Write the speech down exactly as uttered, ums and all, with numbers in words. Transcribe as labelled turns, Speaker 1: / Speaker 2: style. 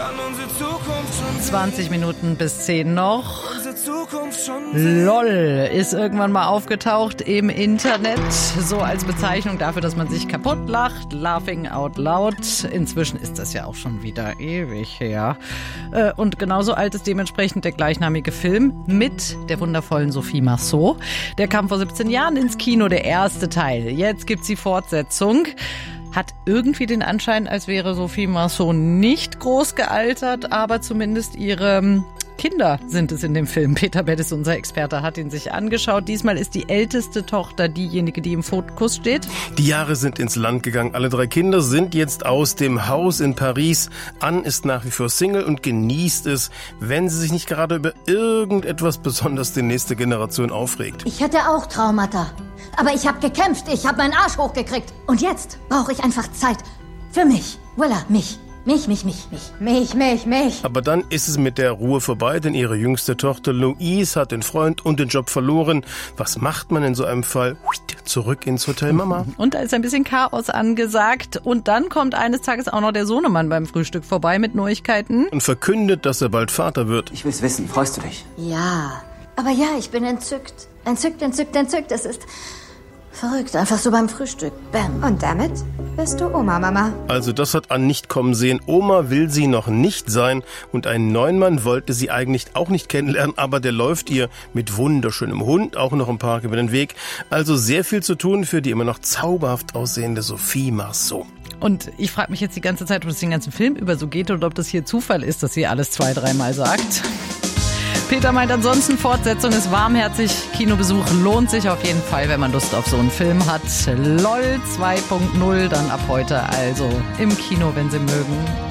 Speaker 1: zwanzig Minuten bis zehn noch. LOL ist irgendwann mal aufgetaucht im Internet, so als Bezeichnung dafür, dass man sich kaputt lacht, laughing out loud. Inzwischen ist das ja auch schon wieder ewig her. Und genauso alt ist dementsprechend der gleichnamige Film mit der wundervollen Sophie Marceau. Der kam vor siebzehn Jahren ins Kino, der erste Teil. Jetzt gibt's die Fortsetzung. Hat irgendwie den Anschein, als wäre Sophie Marceau nicht groß gealtert, aber zumindest ihre Kinder sind es in dem Film. Peter Bettis, unser Experte, hat ihn sich angeschaut. Diesmal ist die älteste Tochter diejenige, die im Fokus steht.
Speaker 2: Die Jahre sind ins Land gegangen. Alle drei Kinder sind jetzt aus dem Haus in Paris. Anne ist nach wie vor Single und genießt es, wenn sie sich nicht gerade über irgendetwas besonders die nächste Generation aufregt.
Speaker 3: Ich hatte auch Traumata. Aber ich habe gekämpft, ich habe meinen Arsch hochgekriegt. Und jetzt brauche ich einfach Zeit für mich. Voilà, mich. Mich, mich, mich, mich, mich, mich, mich.
Speaker 2: Aber dann ist es mit der Ruhe vorbei, denn ihre jüngste Tochter Louise hat den Freund und den Job verloren. Was macht man in so einem Fall? Zurück ins Hotel Mama.
Speaker 1: Und da ist ein bisschen Chaos angesagt. Und dann kommt eines Tages auch noch der Sohnemann beim Frühstück vorbei mit Neuigkeiten.
Speaker 2: Und verkündet, dass er bald Vater wird.
Speaker 4: Ich will's wissen, freust du dich?
Speaker 3: Ja, aber ja, ich bin entzückt. Entzückt, entzückt, entzückt. Es ist verrückt, einfach so beim Frühstück. Bam.
Speaker 5: Und damit bist du Oma, Mama.
Speaker 2: Also das hat Anne nicht kommen sehen. Oma will sie noch nicht sein. Und einen neuen Mann wollte sie eigentlich auch nicht kennenlernen. Aber der läuft ihr mit wunderschönem Hund auch noch im Park über den Weg. Also sehr viel zu tun für die immer noch zauberhaft aussehende Sophie Marceau.
Speaker 1: Und ich frage mich jetzt die ganze Zeit, ob das den ganzen Film über so geht oder ob das hier Zufall ist, dass sie alles zwei, dreimal sagt. Peter meint ansonsten, Fortsetzung ist warmherzig. Kinobesuch lohnt sich auf jeden Fall, wenn man Lust auf so einen Film hat. LOL zwei Punkt null dann ab heute also im Kino, wenn Sie mögen.